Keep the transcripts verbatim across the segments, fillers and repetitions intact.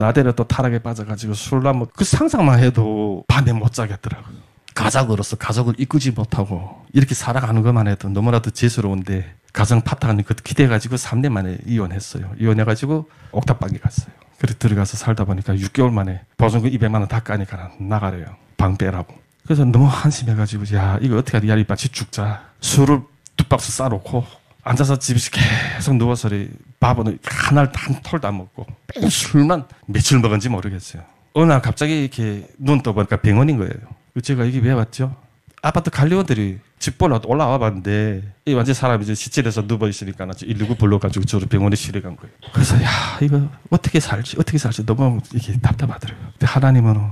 나대로 또 타락에 빠져가지고 술을 한번 그 상상만 해도 밤에 못 자겠더라고요. 가족으로서 가족을 이끌지 못하고 이렇게 살아가는 것만 해도 너무나도 죄스러운데 가정 파탄이 그 기대가지고 삼 년 만에 이혼했어요. 이혼해가지고 옥탑방에 갔어요. 그래 들어가서 살다 보니까 육 개월 만에 보증금 이백만 원 다 까니까 나가래요. 방 빼라고. 그래서 너무 한심해가지고 야 이거 어떻게 하지? 야 이 같이 죽자. 술을 두 박스 싸놓고 앉아서 집에서 계속 누워서 밥은 하나를 한 톨도 안 먹고 맨 술만 며칠 먹은지 모르겠어요. 어느 날 갑자기 이렇게 눈 떠보니까 병원인 거예요. 제가 이게 왜 왔죠? 아파트 관리원들이 집 보러 올라와 봤는데 이 완전 사람이 이제 시체에서 누워 있으니까 일일구 불러가지고 저를 병원에 실어간 거예요. 그래서 야 이거 어떻게 살지 어떻게 살지 너무 이게 답답하더라고요. 근데 하나님은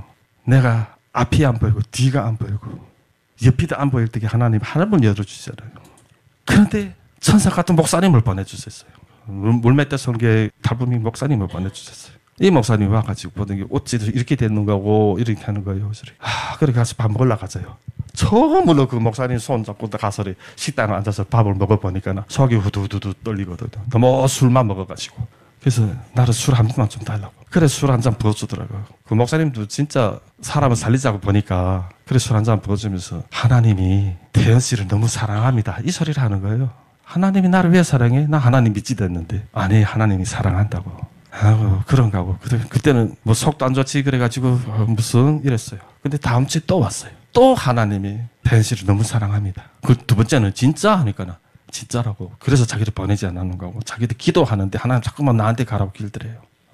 내가 앞이 안 보이고 뒤가 안 보이고 옆이도 안 보일 때 하나님 하늘문 열어주시잖아요. 그런데 천사 같은 목사님을 보내주셨어요. 물맷대 성교회 탈북민 목사님을 보내주셨어요. 이 목사님이 와가지고 보는 게 어찌 이렇게 되는 거고 이렇게 하는 거예요. 아, 그래 가서 밥 먹으러 가자요. 처음으로 그 목사님 손 잡고 가서 식당에 앉아서 밥을 먹어보니까 속이 후두두두 떨리거든요. 너무 술만 먹어가지고. 그래서 나를 술 한 잔만 좀 달라고. 그래 술 한 잔 부어주더라고요. 그 목사님도 진짜 사람을 살리자고 보니까 그래 술 한 잔 부어주면서 하나님이 태연 씨를 너무 사랑합니다. 이 소리를 하는 거예요. 하나님이 나를 왜 사랑해? 나 하나님 믿지 됐는데. 아니 하나님이 사랑한다고. 아우 그런가 하고 그때는 뭐 속도 안 좋지 그래가지고 무슨 이랬어요. 근데 다음 주에 또 왔어요. 또 하나님이 태연 씨를 너무 사랑합니다. 그 두 번째는 진짜 하니까 진짜라고. 그래서 자기를 보내지 않았는 거고 자기도 기도하는데 하나님 자꾸만 나한테 가라고 길더래요.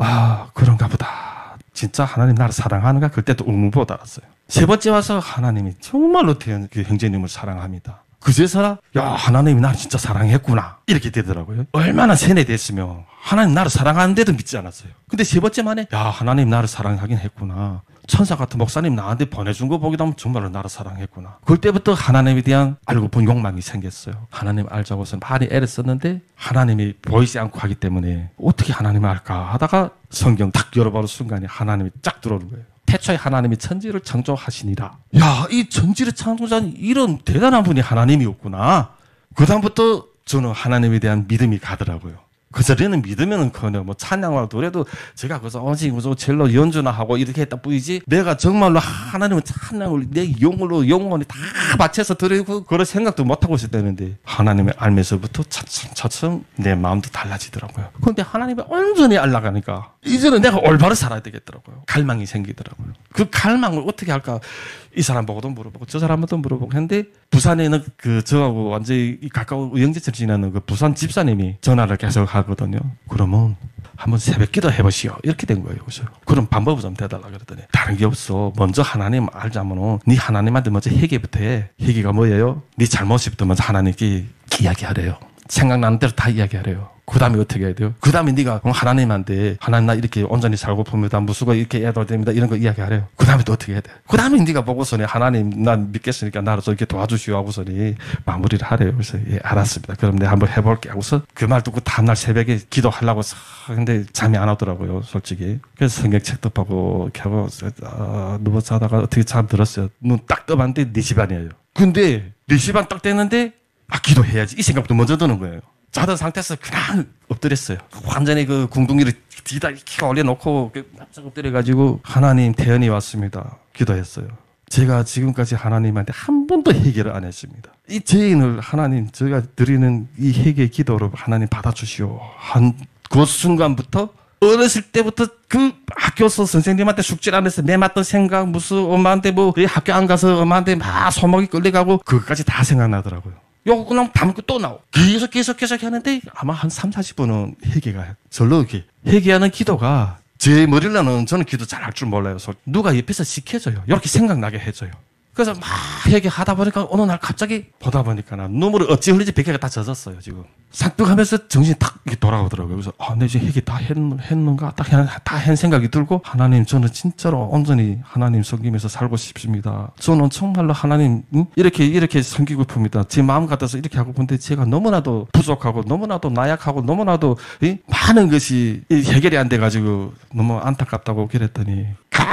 아 그런가 보다. 진짜 하나님 나를 사랑하는가? 그때도 의문보다 알았어요. 세 번째 와서 하나님이 정말로 태연 그 형제님을 사랑합니다. 그제서야 야 하나님이 나를 진짜 사랑했구나 이렇게 되더라고요. 얼마나 세뇌됐으면 하나님 나를 사랑하는데도 믿지 않았어요. 근데 세 번째 만에 야 하나님 나를 사랑하긴 했구나. 천사 같은 목사님 나한테 보내준 거 보기도 하면 정말로 나를 사랑했구나. 그때부터 하나님에 대한 알고 본 욕망이 생겼어요. 하나님 알자고서 많이 애를 썼는데 하나님이 보이지 않고 하기 때문에 어떻게 하나님을 알까 하다가 성경 딱 열어보는 순간에 하나님이 쫙 들어오는 거예요. 태초에 하나님이 천지를 창조하시니라. 야, 이 천지를 창조한 이런 대단한 분이 하나님이었구나. 그 다음부터 저는 하나님에 대한 믿음이 가더라고요. 그 전에는 믿으면은커녕 뭐 찬양과 노래도 제가 그래서 어지 무슨 첼로 연주나 하고 이렇게 했다 뿐이지 내가 정말로 하나님은 찬양을 내 영으로 영혼이 다 바쳐서 드리고 그럴 생각도 못 하고 있었다는데 하나님을 알면서부터 차츰 차츰 내 마음도 달라지더라고요. 그런데 하나님을 온전히 알아가니까 이제는 내가 올바로 살아야 되겠더라고요. 갈망이 생기더라고요. 그 갈망을 어떻게 할까? 이 사람 보고도 물어보고 저 사람도 물어보고 했는데 부산에는 그 저하고 완전히 가까운 영제처럼 지내는 그 부산 집사님이 전화를 계속 하거든요. 그러면 한번 새벽 기도 해보시오. 이렇게 된 거예요. 그래서 그럼 방법을 좀 대달라 그랬더니 다른 게 없어. 먼저 하나님 알자면은 네 하나님한테 먼저 회개부터 해. 회개가 뭐예요? 네 잘못부터 먼저 하나님께 이야기하래요. 생각나는 대로 다 이야기하래요. 그 다음에 어떻게 해야 돼요? 그 다음에 네가 하나님한테 하나님 나 이렇게 온전히 살고 봅니다. 무수가 이렇게 해야 됩니다. 이런 거 이야기하래요. 그 다음에 또 어떻게 해야 돼? 그 다음에 네가 보고서는 하나님 난 믿겠으니까 나를 좀 이렇게 도와주시오 하고서는 마무리를 하래요. 그래서 예 알았습니다. 그럼 내가 한번 해볼게 하고서 그 말 듣고 다음날 새벽에 기도하려고 근데 잠이 안 오더라고요. 솔직히. 그래서 성경책도 보고 이렇게 하고 아, 누워 자다가 어떻게 잠 들었어요. 눈 딱 떠봤는데 네 시반이에요. 근데 네 시반 딱 됐는데 아 기도해야지 이 생각도 먼저 드는 거예요. 자던 상태에서 그냥 엎드렸어요. 완전히 그 궁둥이를 뒤다 키가 올려놓고 납작 엎드려가지고 하나님 태연이 왔습니다. 기도했어요. 제가 지금까지 하나님한테 한 번도 회개를 안 했습니다. 이 죄인을 하나님 제가 드리는 이 회개 기도로 하나님 받아주시오. 한 그 순간부터 어렸을 때부터 그 학교에서 선생님한테 숙제를 안 해서 내 맞던 생각 무슨 엄마한테 뭐 학교 안 가서 엄마한테 막 소목이 끌려가고 그것까지 다 생각나더라고요. 요거 그냥 담고 또 나오고 계속 계속 계속 하는데 아마 한 삼, 사십 분은 회개가 절로 이렇게 회개하는 기도가 제 머리로는 저는 기도 잘 할 줄 몰라요. 누가 옆에서 지켜줘요. 이렇게 생각나게 해줘요. 그래서 막 회개하다 보니까 어느 날 갑자기 보다 보니까 나 눈물을 어찌 흘리지 베개가 다 젖었어요. 지금 싹둑하면서 정신이 탁 이렇게 돌아오더라고요. 그래서 아, 내 지금 회개 다 했, 했는가 딱 다 한 생각이 들고 하나님 저는 진짜로 온전히 하나님 섬기면서 살고 싶습니다. 저는 정말로 하나님 응? 이렇게 이렇게 섬기고 봅니다. 제 마음 같아서 이렇게 하고 본데 제가 너무나도 부족하고 너무나도 나약하고 너무나도 이? 많은 것이 해결이 안 돼가지고 너무 안타깝다고 그랬더니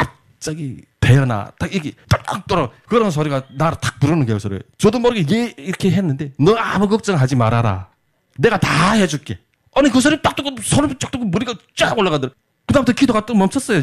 갑자기 대연아 딱 이게 딱 돌아 그런 소리가 나를 탁 부르는 게 소리. 저도 모르게 얘 이렇게 했는데 너 아무 걱정하지 말아라. 내가 다 해줄게. 아니 그 소리 딱 듣고 소리 쫙 듣고 머리가 쫙 올라가더라. 그다음부터 기도가 또 멈췄어요.